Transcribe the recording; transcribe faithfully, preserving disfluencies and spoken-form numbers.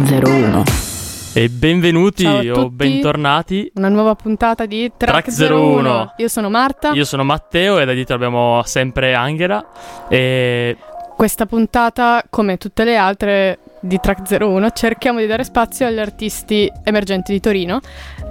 zero uno. E benvenuti Ciao a o tutti. bentornati. Una nuova puntata di Track, Track zero uno. zero uno. Io sono Marta. Io sono Matteo e da dietro abbiamo sempre Angela. E Questa puntata, come tutte le altre di Track zero uno, cerchiamo di dare spazio agli artisti emergenti di Torino.